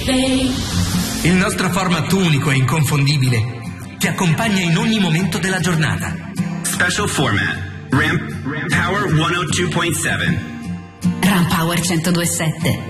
Il nostro format unico e inconfondibile ti accompagna in ogni momento della giornata. Special format. Ramp Power 102.7. Ramp Power 102.7.